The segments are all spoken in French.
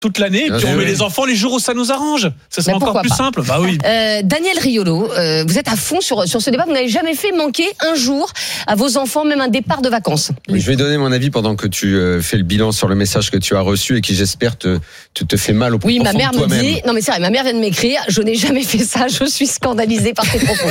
toute l'année, et puis on met les enfants les jours où ça nous arrange. Ça sera encore plus simple. Bah oui. Daniel Riolo, vous êtes à fond sur ce débat. Vous n'avez jamais fait manquer un jour à vos enfants, même un départ de vacances. Oui, je vais donner mon avis pendant que tu fais le bilan sur le message que tu as reçu et qui, j'espère, te fait mal au profond de toi-même. Oui, ma mère me dit, non mais c'est vrai, ma mère vient de m'écrire, je n'ai jamais fait ça, je suis scandalisée par tes propos.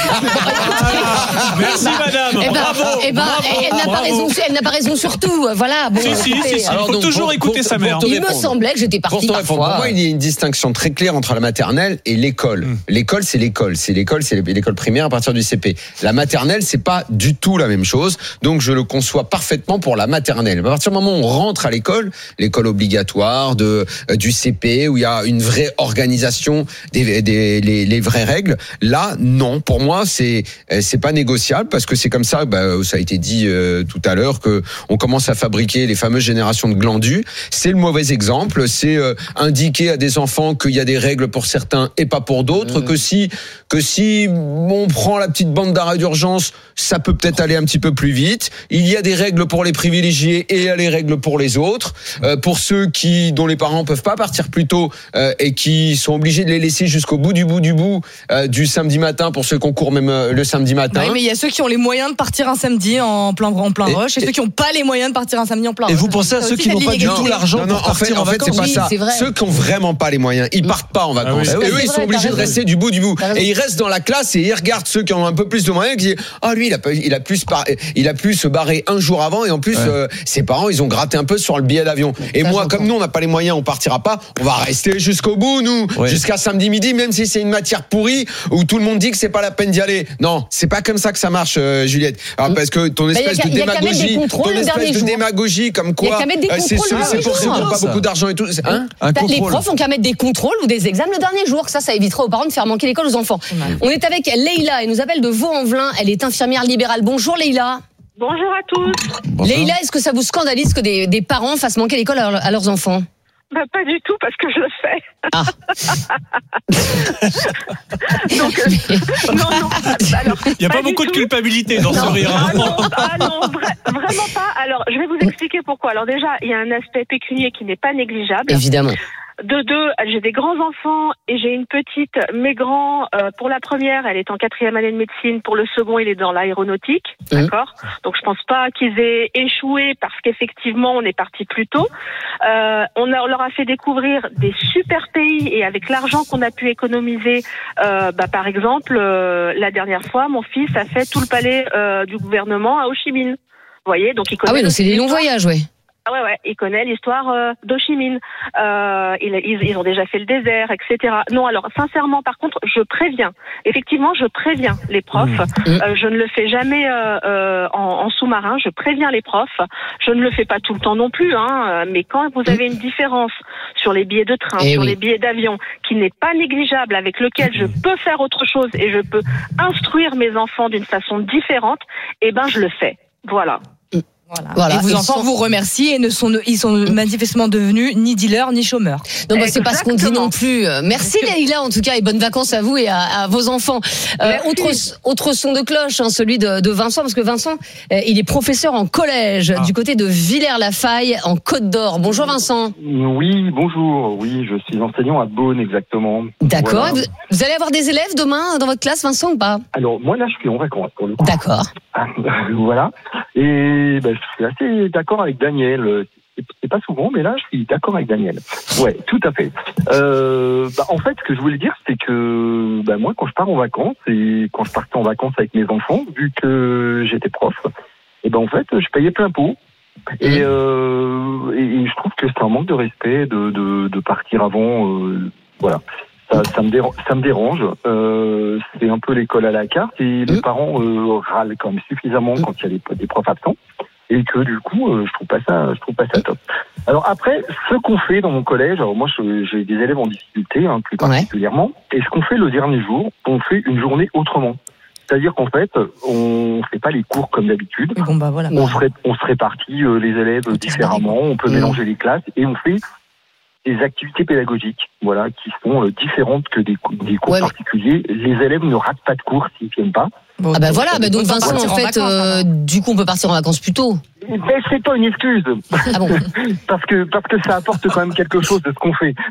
Merci madame. Bravo. Elle n'a pas raison sur tout. Voilà. Bon, si. Il faut toujours écouter sa mère. Il me semblait que j'étais partie parfois. Pour moi, il y a une distinction très claire entre la maternelle et l'école. L'école, c'est l'école. C'est l'école primaire à partir du CP. La maternelle, c'est pas du tout la même chose. Donc, je le conçois parfaitement pour la maternelle. À partir du moment où on rentre à l'école obligatoire du CP, où il y a une vraie organisation, les vraies règles, là, non. Pour moi, c'est pas négociable parce que c'est comme ça, ça a été dit tout à l'heure, que on commence à fabriquer les fameuses générations de glandus. C'est le mauvais exemple. C'est indiquer à des enfants qu'il y a des règles pour certains et pas pour d'autres. Que si on prend la petite bande d'arrêt d'urgence, ça peut peut-être aller un petit peu plus vite. Il y a des règles pour les privilégiés et il y a les règles pour les autres. Pour ceux dont les parents peuvent pas partir plus tôt et qui sont obligés de les laisser jusqu'au bout du samedi matin, pour ceux qui courent même le samedi matin. Oui, mais il y a ceux qui ont les moyens de partir un samedi en plein rush et ceux qui n'ont pas les moyens de partir un samedi en plein rush. Et vous pensez à ceux qui n'ont pas du tout l'argent pour partir en vacances? En fait, c'est pas ça. Ceux qui ont vraiment pas les moyens, ils partent pas en vacances. Et eux, ils sont obligés de rester du bout. Et ils restent dans la classe et ils regardent ceux qui ont un peu plus de moyens, qui disent lui, il a pu se barrer un jour avant, et en plus ses parents, ils ont gratté un peu sur le billet d'avion. Et moi, comme nous, on n'a pas les moyens, on partira pas. On va rester jusqu'au bout, nous, jusqu'à samedi midi, même si c'est une matière pourrie où tout le monde dit que c'est pas la peine d'y aller. Non, c'est pas comme ça que ça marche, Juliette. Alors, parce que ton espèce de démagogie, comme quoi c'est pour ceux qui n'ont pas beaucoup d'argent et tout. Les profs ont qu'à mettre des contrôles ou des examens le dernier jour. Ça évitera aux parents de faire manquer l'école aux enfants. On est avec Leïla, elle nous appelle de Vaux-en-Velin. Elle est infirmière libérale. Bonjour Leïla. Bonjour à tous. Bonjour. Leïla, est-ce que ça vous scandalise que des parents fassent manquer l'école à leurs enfants? Pas du tout, parce que je le fais. Ah. Donc, non. Alors, il n'y a pas beaucoup de culpabilité dans ce rire. Non, vraiment pas. Alors, je vais vous expliquer pourquoi. Alors déjà, il y a un aspect pécunier qui n'est pas négligeable. Évidemment. De deux, j'ai des grands enfants et j'ai une petite. Mes grands, pour la première, elle est en 4e année de médecine. Pour le second, il est dans l'aéronautique. D'accord. Donc je pense pas qu'ils aient échoué parce qu'effectivement on est parti plus tôt. On leur a fait découvrir des super pays, et avec l'argent qu'on a pu économiser, par exemple, la dernière fois, mon fils a fait tout le palais du gouvernement à Ho Chi Minh. Vous voyez, donc il connaît. Ah oui, donc c'est des longs voyages, ouais. Ouais, il connaît l'histoire d'Ho Chi Minh. Ils ont déjà fait le désert, etc. Non, alors sincèrement, par contre, je préviens les profs. Je ne le fais jamais en sous-marin. Je préviens les profs. Je ne le fais pas tout le temps non plus, mais quand vous avez une différence sur les billets de train, les billets d'avion, qui n'est pas négligeable, avec lequel je peux faire autre chose et je peux instruire mes enfants d'une façon différente, je le fais. Voilà. Et vos enfants vous remercient et ils sont manifestement devenus ni dealers ni chômeurs. Non, c'est pas ce qu'on dit non plus. Merci Leïla, en tout cas, et bonnes vacances à vous et à vos enfants. Autre son de cloche, celui de Vincent, parce que Vincent, il est professeur en collège du côté de Villers-la-Faille en Côte d'Or. Bonjour Vincent. Oui, bonjour. Oui, je suis enseignant à Beaune, exactement. D'accord. Voilà. Vous allez avoir des élèves demain dans votre classe, Vincent, ou pas? Alors moi là, je suis en vacances pour le coup. D'accord. Voilà. Et je suis assez d'accord avec Daniel. C'est pas souvent, mais là, je suis d'accord avec Daniel. Ouais, tout à fait. En fait, ce que je voulais dire, c'est que moi, quand je pars en vacances, et quand je partais en vacances avec mes enfants, vu que j'étais prof, en fait, je payais plein pot. Et je trouve que c'est un manque de respect de partir avant. Voilà. Ça me dérange. C'est un peu l'école à la carte, et les parents râlent quand même suffisamment quand il y a des profs absents, et que du coup je trouve pas ça top. Alors après, ce qu'on fait dans mon collège, alors moi j'ai des élèves en difficulté plus particulièrement, et ce qu'on fait le dernier jour, on fait une journée autrement. C'est-à-dire qu'en fait, on fait pas les cours comme d'habitude. On se répartit les élèves différemment, on peut mélanger les classes, et on fait des activités pédagogiques, voilà, qui sont différentes que des cours particuliers. Les élèves ne ratent pas de cours s'ils ne viennent pas. Bon, donc Vincent, en fait, du coup, on peut partir en vacances plus tôt. Ben, c'est pas une excuse. Ah bon? parce que ça apporte quand même quelque chose de ce qu'on fait.